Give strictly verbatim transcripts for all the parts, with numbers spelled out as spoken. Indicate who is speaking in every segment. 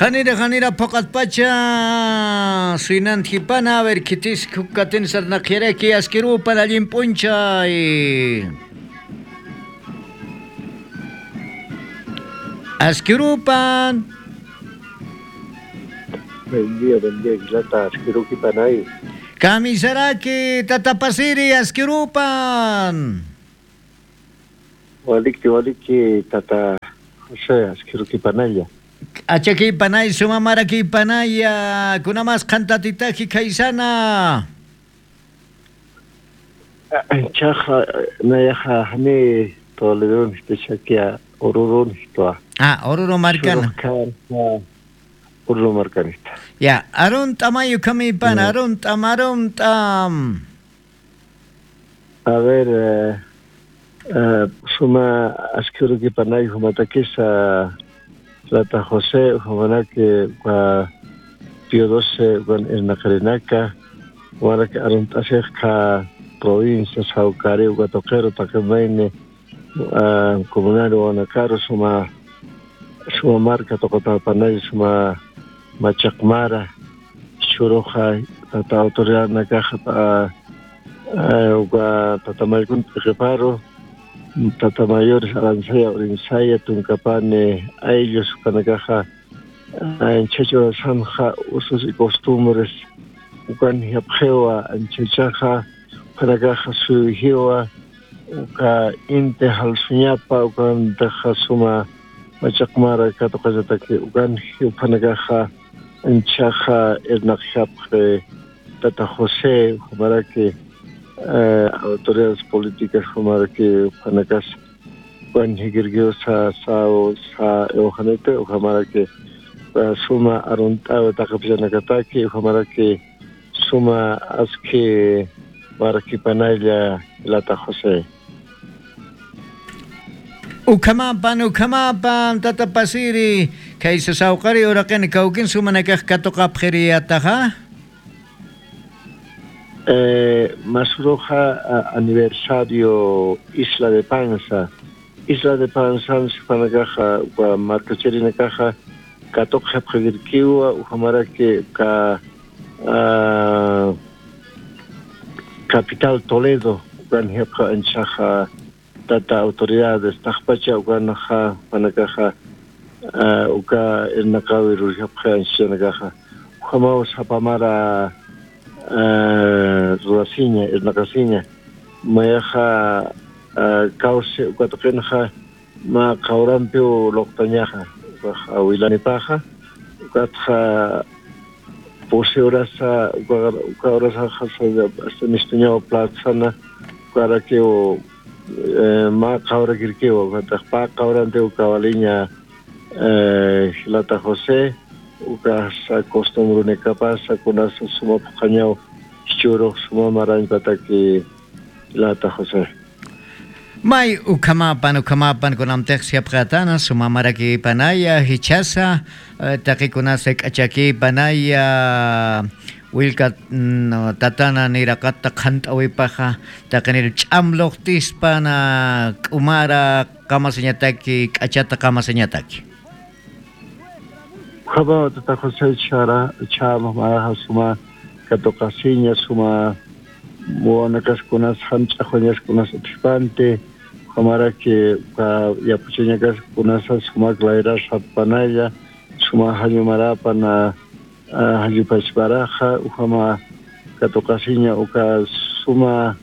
Speaker 1: Janira janira pokat pacha sinan hipana a ver kitis kukatin sarnakire ki askiru para limpuncha y askirupan
Speaker 2: buen día buen día gilata askiruki panay
Speaker 1: kamisaraki tatapasiri askirupan
Speaker 2: waliki waliki tata Jose askiruki panaya
Speaker 1: achaki panay sumamaraki panaya kunamas kantatitaki kaisana
Speaker 2: chaja nayaja hani toledon chakia orurun toa
Speaker 1: ah oruro marcana
Speaker 2: oruro marcanista
Speaker 1: ya arun tamayo kami pan arun tamarum tam
Speaker 2: a ver eh, eh, suma askiruki panay humatakisa Plata José, Juana que va Pío doce con el Nacarenaca, Juana que Arontaseca, provincia, Saucare, Guatoquero, Tacamaine, Comunal, Guanacaro, Suma, Suma Marca, Tocotapanay, Suma Machacmara, Churoja, Tata Autoridad Nacaja, Tatamaycun, Reparo, Tata mayores Arancaya, Orinsaya, Tuncapane, a ellos, Canagaja, en Checho Sanja, usos y costumbres, Ucan Yapjewa, en Chechaja, Canagaja, Sujiwa, Uca Inte Halsuñapa, Ucan Dajasuma, Machacmara, Catocazataki, Ucan Hiupanagaja, en Chaja, el Nakjapje, Tata José, Humaraki, Uh, autoridades políticas como que Panacas Juan Higirgio sa sa sa Eujanete o Jamara que suma aruntado Takapjana Kataki o Jamara que suma aski Maraki Panaya Lata José
Speaker 1: Ukamapan ukamapan tatapasiri kaysa saukari orakan kaukin suma nakakatokapjeriataha
Speaker 2: Eh, Masroja aniversario Isla de Panza. Isla de Panza, para caja, para marca cherina caja, Catoja Pregirkiwa, Ujamara que ca Capital Toledo, Ugan Hepa en Chaja, Tata autoridades, Tajpacha, Uganaja, Panacaja, Uga el Nakawi Rujapja en Shenagaja. Ujamao Sapamara. Ruasiña, es la casiña, mayaja cauce, cuatoquenaja, ma caurampio loctañaja, ahuilani paja, cuatja poseurasa, cuaurasa, hasta mistuñao platzana, cuaraqueo, ma caura quirqueo, cuatja cauranteo cabaliña, Gilata José, uka sa costumbre ne capaz con asa suma pañao churo suma maran pataki Lata José
Speaker 1: May ukamapan ukamapan con amtexia pratana suma maraki panaya hichasa taki kunasek achaki panaya wilka tatana nirakata khantawi paja takanir chamloktis pana umara kamaseñataki achata kamaseñataki
Speaker 2: Jaba Tata José Chara, Chama, Maraja, Suma, Catocasiña, Suma, Muanacas Cunas, Hancha, Joñas Cunas, Expante, Jamara que Yapucheñacas Cunas, Suma, Glaira, Satpanaya, Suma, Hayumara, Pana, Hayupachbaraja, Ujama, Catocasiña, Uca, Suma,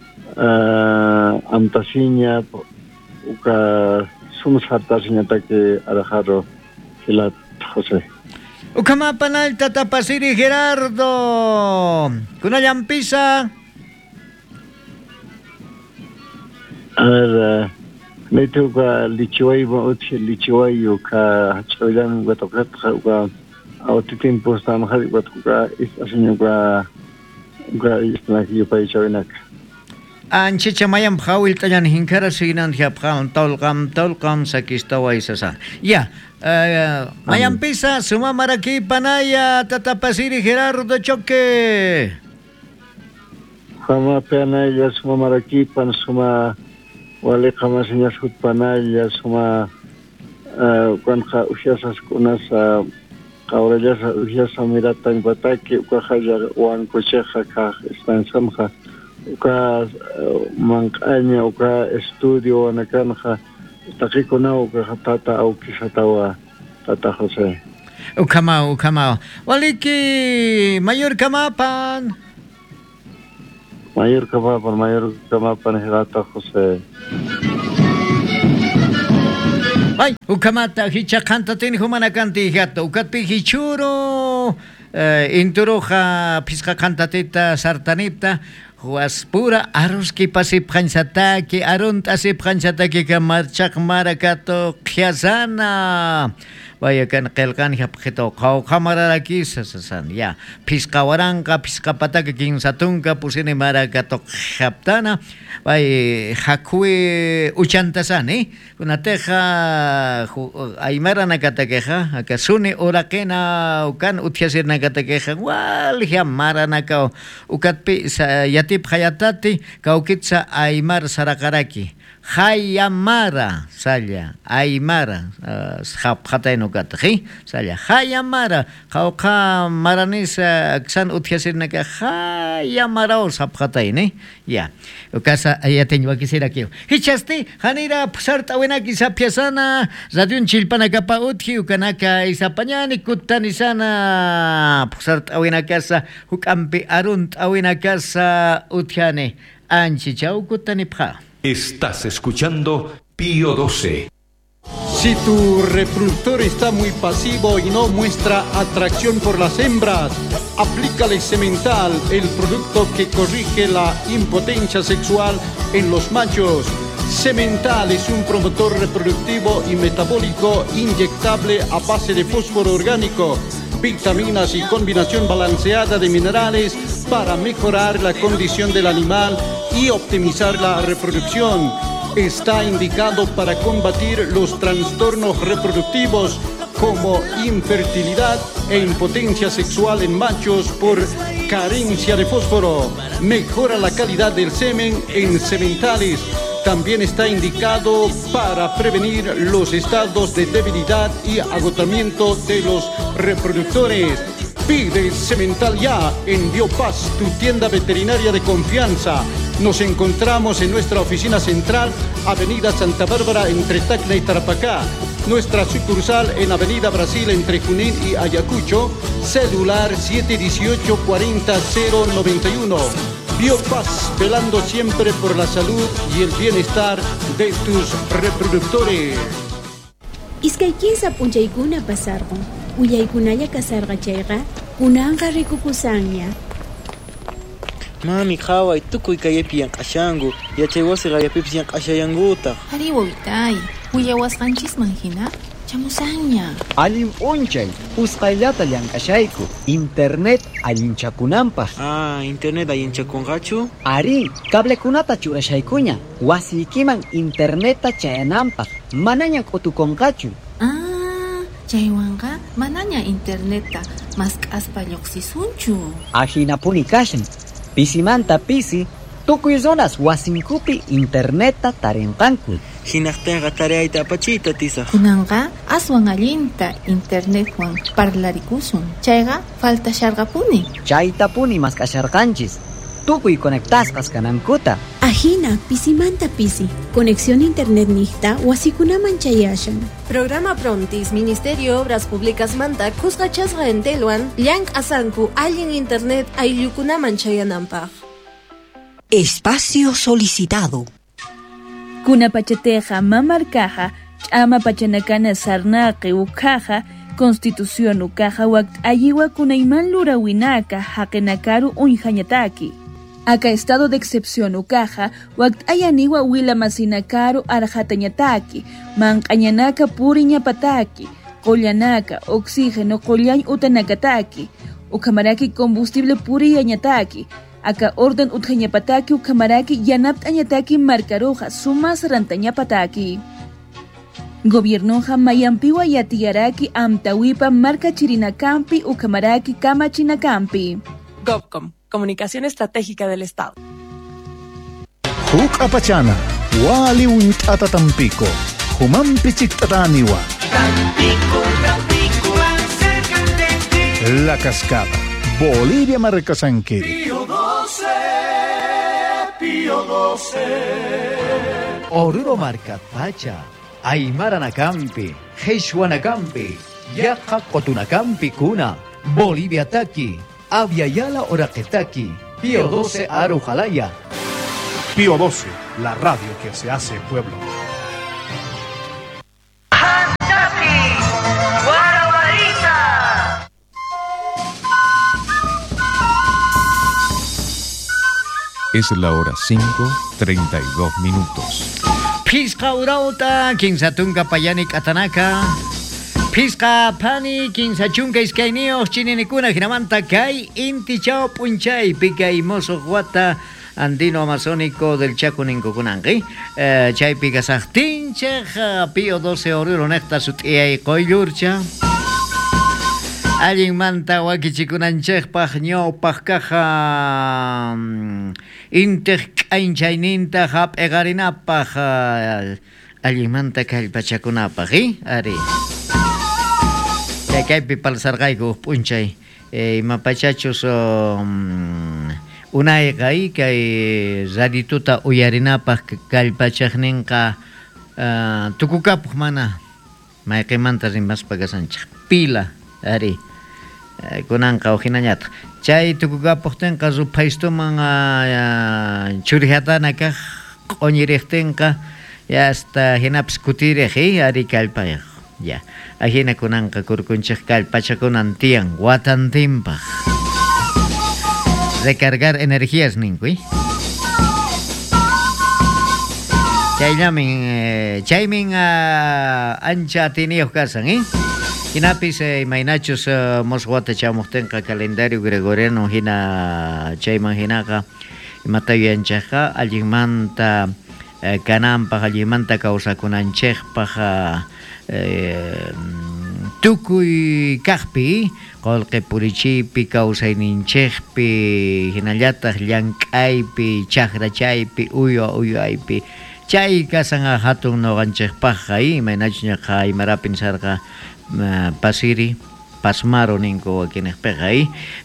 Speaker 2: Amtasiña, Uca, Suma, Sartasiña, Taque, Arajaro, Gilat. José.
Speaker 1: Ukamapanal tatapasiri Gerardo. Kunayampisa.
Speaker 2: A ver, me toca lichuay ba uti lichuay ka choyan ga tokat ka auti tiempo sta mahali ba ka is asinyo ga ga is na ki pa choyanak.
Speaker 1: Anchicha mayam khawil tayan hinkara sinan hiapkham tolqam tolqam sakistawa isasa. Ya. Uh, Mayampisa, suma maraki panaya tatapasiri Gerardo Choque.
Speaker 2: Jama panaya suma maraki pan suma wale kama señas hut panaya suma uh, kan ka usiasas kunas uh, ahora ya ya samiratan bataki ukahaya wan cocheja ka stansamja uka manqaña uka estudio anakanja takikuna uka tata au kisatawa tata José
Speaker 1: Ukamao ukamao waliki mayor kamapan
Speaker 2: mayor kamapan mayor kamapan tata José
Speaker 1: ay ukamata hicha kantatin humana kanti gato ukatpi hichuro eh, inturoja pisca cantatita sartanita Juas pura arus ki pasip ki arunt asip ki kamarchak marakato kiasana vaya kan kelkan hapkito kau kamararaki sasasan ya piskawaranka piskapataka king satunka pusini marakato haptana vaya hakui uchantasan eh kunateja aymara nakatakeja akasuni urakena ukan uthiasir nakatakeja wal hiamara nakao ukatpi yati Hayatati kaukitsa Aymar Sarakaraki Hayamara Salya Aymara Haphatay Nukatahi Salya Hayamara Kauka Maranisa Aksan Uthiasir Naka Hayamara o Saphatay ne Ya Ukasa ayatin wakisira kiyo Hichasti Hanira Sarta Wenaki Sapiasana Radion Chilpanaka pa Uthi Ukanaka Isapanyani Kutanisana Sarta Wenakasa Hukampi Arunt Awenakasa Utiane Anchichau Kutanipha.
Speaker 3: Estás escuchando Pío doce.
Speaker 4: Si tu reproductor está muy pasivo y no muestra atracción por las hembras, aplícale Semental, el producto que corrige la impotencia sexual en los machos. Semental es un promotor reproductivo y metabólico inyectable a base de fósforo orgánico, vitaminas y combinación balanceada de minerales para mejorar la condición del animal y optimizar la reproducción. Está indicado para combatir los trastornos reproductivos como infertilidad e impotencia sexual en machos por carencia de fósforo. Mejora la calidad del semen en sementales. También está indicado para prevenir los estados de debilidad y agotamiento de los reproductores. Pide Semental ya en Biopaz, tu tienda veterinaria de confianza. Nos encontramos en nuestra oficina central, Avenida Santa Bárbara, entre Tacna y Tarapacá. Nuestra sucursal en Avenida Brasil, entre Junín y Ayacucho. Celular siete dieciocho cuarenta cero noventa y uno. Biopaz, velando siempre por la salud y el bienestar de tus reproductores.
Speaker 5: Iskaykinsa punchaykuna pasarqun, uyaykunalla kasarqa chayqa, kunanqa rikukusanña.
Speaker 6: Mami, qhaway tukuy kaypi yanq'ashanku, yachay wasi qayapipis yanq'ashayankuta.
Speaker 7: Ari wawitay, uyawasqanchisman hina, chamusanña.
Speaker 8: Allim p'unchay, usqayllata llank'ashayku, internet allinchakunanpaq.
Speaker 6: Ah, internet allinchakunqachu?
Speaker 8: Ari, cablekunata churashaykuña, wasiykiman interneta chayananpaq, manaña k'utukunqachu.
Speaker 7: Ah, chaywanqa manaña interneta mask'aspa lluqsisunchu.
Speaker 8: Ajinapuni kashan, pisimanta pisi, tukuy zonas wasinkupi interneta tarinqanku.
Speaker 6: Hinaqtinqa tareayta apachiyta tisaq.
Speaker 7: Kunanqa aswan allinta internetwan parlarikusun. Chayqa faltasharqapuni.
Speaker 8: Chaytapuni maskasharqanchis. Tukuy conectasqas kanankuta.
Speaker 5: Ajina pisimanta pisi. Conexión internet nihta wasikunaman chayashan.
Speaker 9: Programa Prontis, Ministerio de Obras Públicas manta kusqachasqa entelwan llank asanku allin internet ayllukunaman chayananpaq.
Speaker 10: Espacio solicitado.
Speaker 11: Kunapachateja mamarcaja, chama pachanacana sarnaqi ukaja, constitución ukaja wakt ayiwa kunayman lura winaka, hakenakaru unjañataki. Acá estado de excepción ukaja, wakt ayaniwa wila masinakaru arjatañataki, manqañanaka puriñapataki, kollanaka, oxígeno kollañ utanakataki, ukamaraki combustible puriñataki. Acá orden utjañapataki ukamaraki yanapt añataki marcaroja sumas rantañapataki. Gobiernoja mayampiwa yatiyaraki amtawipa marca chirinakampi ukamaraki kamachinakampi.
Speaker 12: GovCom, Comunicación Estratégica del Estado.
Speaker 13: Huk apachana, wali untata Tampico, humampi chiktataniwa.
Speaker 14: Tampico, Tampico, acércate
Speaker 13: La Cascada, Bolivia Marcasanquiri.
Speaker 10: Pío doce, Pío doce.
Speaker 1: Oruro Marcapacha, Aymaranacampi, Hechuanacampi, Yaja Cotunacampi Cuna, Bolivia Taki, Aviala Oraquetaki, Pío doce Arujalaya.
Speaker 13: Pío doce, la radio que se hace pueblo.
Speaker 14: Es la hora cinco, treinta y dos minutos.
Speaker 1: Pisca urauta, kinsatunga payanik atanaka. Pisca pani, kinsachunga iskainio, chininikuna ginamanta kai, inti chao punchay, pica y mozo guata. Andino amazónico del Chaco Nincucunangi, eh, Chay Pigasachtinche, Pío doce Oruro Necta Sutia y Coyurcha. Alguien manta Wakichikunanchech Pajño Pajcaja Inter Ainchaininta Hap Egarinapaj. Alguien manta Calpachacunapaj, Ari. Yakaipi Palsargaigo Punchay, y Mapachachos. Unay kay kay zadituta uyarinapaq kallpachaqninqa uh, tukukapaq mana mayqimanta rimas pagasanchaq pila ari uh, kunanqa ujinañataq chay tukukapaqtinqa rupaystuman uh, churihatanakaq q'uñiriqtinqa ya hasta hinapas kutiriq ari kallpayaq ya ahina kunanqa kurkunchaq kallpachakunan tiyan watantinpaq recargar energías ninkui. Chayllamin chaymin ancha tiniyoq kasan, eh? Hinapis imaynachus moswata chamuqtinqa calendario gregoriano hina chayman hinaqa imatayanchaqqa allinmanta kananpaq allinmanta kawsakunanchikpaq tukuy kaqpi Qolqe purichipi, kawsayninchikpi, hinallataq llank'aypi, chaqrachaypi, uyo uyaypi. Chay kasan hatun noqanchikpaqqa imaynachu ñaqa imarapin sarqa pasiri, pasmaro ninku wakinejpiqa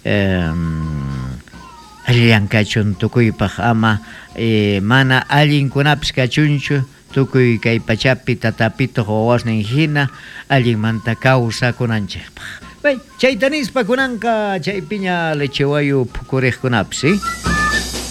Speaker 1: allan kachun tukuypaq ama mana allinkunapis kachunchu tukuy kay pachapi tatapituq wawasnin hina allinmanta kawsakunanchikpaq. Chay tanispa kunanqa chay piña lechewayu pukuriqkunapis, ¿sí?